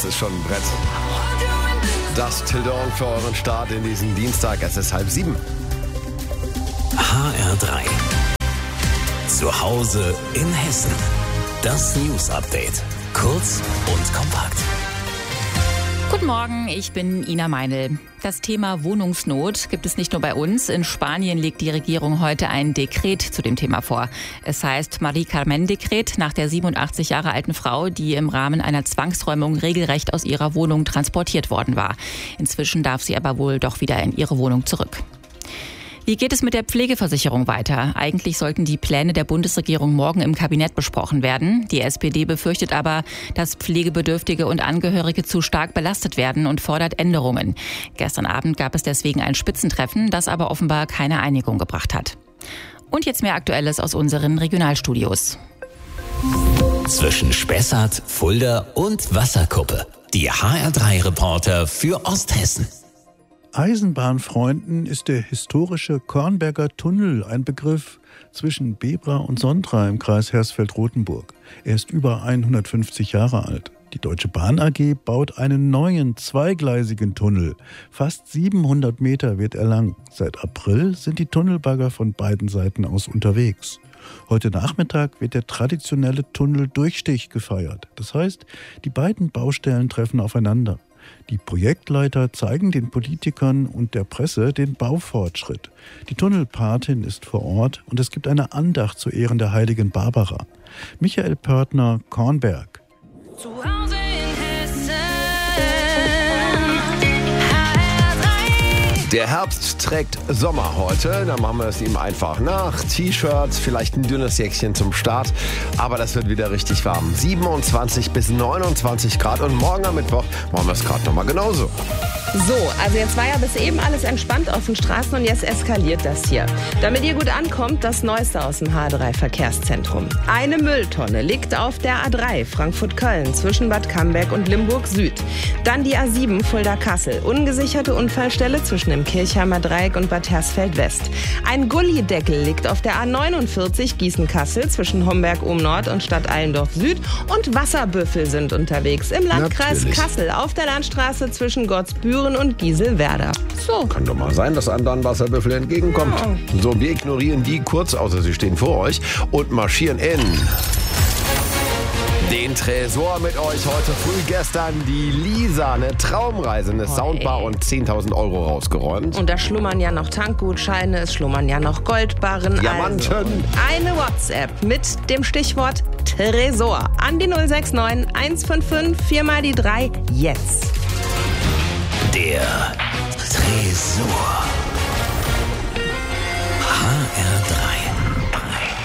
das ist schon ein Brett. Das Till Dawn für euren Start in diesen Dienstag. Es ist 6:30. HR3. Zu Hause in Hessen. Das News-Update. Kurz und kompakt. Guten Morgen, ich bin Ina Meinl. Das Thema Wohnungsnot gibt es nicht nur bei uns. In Spanien legt die Regierung heute ein Dekret zu dem Thema vor. Es heißt Marie-Carmen-Dekret nach der 87 Jahre alten Frau, die im Rahmen einer Zwangsräumung regelrecht aus ihrer Wohnung transportiert worden war. Inzwischen darf sie aber wohl doch wieder in ihre Wohnung zurück. Wie geht es mit der Pflegeversicherung weiter? Eigentlich sollten die Pläne der Bundesregierung morgen im Kabinett besprochen werden. Die SPD befürchtet aber, dass Pflegebedürftige und Angehörige zu stark belastet werden und fordert Änderungen. Gestern Abend gab es deswegen ein Spitzentreffen, das aber offenbar keine Einigung gebracht hat. Und jetzt mehr Aktuelles aus unseren Regionalstudios. Zwischen Spessart, Fulda und Wasserkuppe. Die HR3-Reporter für Osthessen. Eisenbahnfreunden ist der historische Kornberger Tunnel ein Begriff zwischen Bebra und Sontra im Kreis Hersfeld-Rotenburg. Er ist über 150 Jahre alt. Die Deutsche Bahn AG baut einen neuen zweigleisigen Tunnel. Fast 700 Meter wird er lang. Seit April sind die Tunnelbagger von beiden Seiten aus unterwegs. Heute Nachmittag wird der traditionelle Tunneldurchstich gefeiert. Das heißt, die beiden Baustellen treffen aufeinander. Die Projektleiter zeigen den Politikern und der Presse den Baufortschritt. Die Tunnelpatin ist vor Ort und es gibt eine Andacht zu Ehren der heiligen Barbara. Michael Pörtner, Kornberg. Zu Hause in Hessen. Der Herbst trägt Sommer heute, dann machen wir es ihm einfach nach. T-Shirts, vielleicht ein dünnes Jäckchen zum Start, aber das wird wieder richtig warm. 27 bis 29 Grad und morgen am Mittwoch machen wir es gerade nochmal genauso. So, also jetzt war ja bis eben alles entspannt auf den Straßen und jetzt eskaliert das hier. Damit ihr gut ankommt, das Neueste aus dem H3-Verkehrszentrum. Eine Mülltonne liegt auf der A3 Frankfurt-Köln zwischen Bad Camberg und Limburg Süd. Dann die A7 Fulda-Kassel, ungesicherte Unfallstelle zwischen dem Kirchheimer Dreieck und Bad Hersfeld West. Ein Gullideckel liegt auf der A49 Gießen-Kassel zwischen Homberg-Ohm-Nord und Stadt-Allendorf Süd und Wasserbüffel sind unterwegs im Landkreis Kassel auf der Landstraße zwischen Gottsbüren und Gieselwerder. So. Kann doch mal sein, dass anderen Wasserbüffel entgegenkommt. Ja. So, wir ignorieren die kurz, außer sie stehen vor euch und marschieren in den Tresor mit euch heute früh. Gestern die Lisa, eine Traumreise, eine Soundbar und 10.000 Euro rausgeräumt. Und da schlummern ja noch Tankgutscheine, es schlummern ja noch Goldbarren. Diamanten. Also eine WhatsApp mit dem Stichwort Tresor an die 069 155 4 mal die 3 jetzt. Der Tresor.